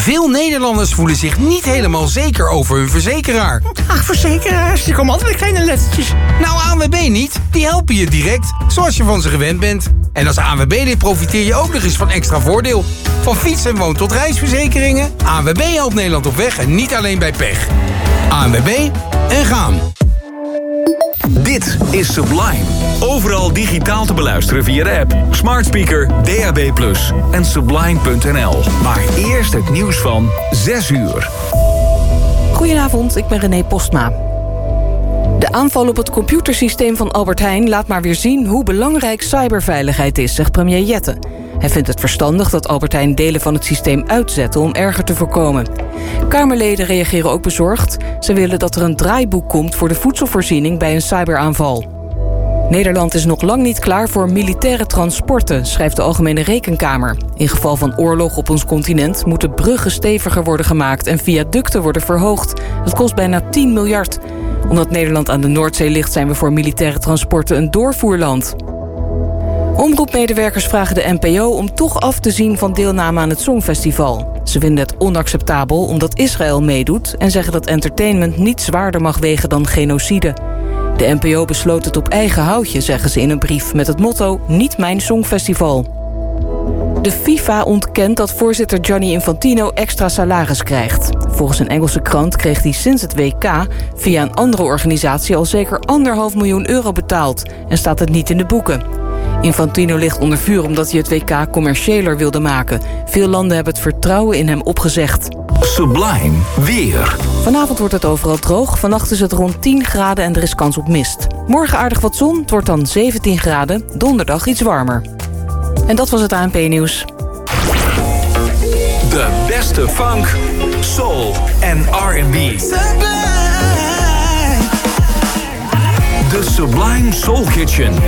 Veel Nederlanders voelen zich niet helemaal zeker over hun verzekeraar. Ach, verzekeraars, die komen altijd met kleine lettertjes. Nou, ANWB niet. Die helpen je direct, zoals je van ze gewend bent. En als ANWB-lid profiteer je ook nog eens van extra voordeel. Van fiets- en woon- tot reisverzekeringen. ANWB helpt Nederland op weg en niet alleen bij pech. ANWB en gaan. Dit is Sublime. Overal digitaal te beluisteren via de app, smart speaker, DAB+ en sublime.nl. Maar eerst het nieuws van 6 uur. Goedenavond, ik ben René Postma. De aanval op het computersysteem van Albert Heijn laat maar weer zien hoe belangrijk cyberveiligheid is, zegt premier Jette. Hij vindt het verstandig dat Albert Heijn delen van het systeem uitzet om erger te voorkomen. Kamerleden reageren ook bezorgd. Ze willen dat er een draaiboek komt voor de voedselvoorziening bij een cyberaanval. Nederland is nog lang niet klaar voor militaire transporten, schrijft de Algemene Rekenkamer. In geval van oorlog op ons continent moeten bruggen steviger worden gemaakt en viaducten worden verhoogd. Dat kost bijna 10 miljard. Omdat Nederland aan de Noordzee ligt, zijn we voor militaire transporten een doorvoerland. Omroepmedewerkers vragen de NPO om toch af te zien van deelname aan het Songfestival. Ze vinden het onacceptabel omdat Israël meedoet en zeggen dat entertainment niet zwaarder mag wegen dan genocide. De NPO besloot het op eigen houtje, zeggen ze in een brief met het motto Niet mijn Songfestival. De FIFA ontkent dat voorzitter Gianni Infantino extra salaris krijgt. Volgens een Engelse krant kreeg hij sinds het WK via een andere organisatie al zeker €1,5 miljoen betaald en staat het niet in de boeken. Infantino ligt onder vuur omdat hij het WK commerciëler wilde maken. Veel landen hebben het vertrouwen in hem opgezegd. Sublime weer. Vanavond wordt het overal droog. Vannacht is het rond 10 graden en er is kans op mist. Morgen aardig wat zon. Het wordt dan 17 graden. Donderdag iets warmer. En dat was het ANP-nieuws. De beste funk, soul en R&B. De Sublime Soul Kitchen.